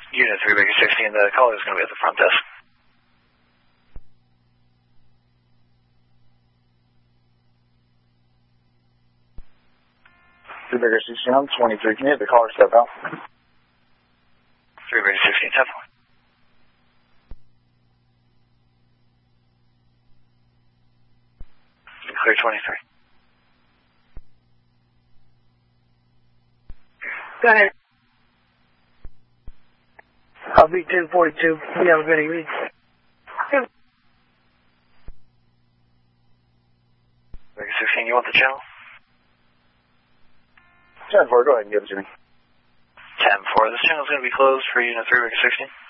Unit 3, Baker 16, the caller is going to be at the front desk. Baker 16, I'm 23. Can you hit the caller step out? 3 Baker 16, 10 4. Clear 23. Go ahead. I'll be 1042. You have a good evening. Baker 16, you want the channel? 10-4, go ahead and give it to me. 10-4, this channel is going to be closed for Unit 3, Baker 16.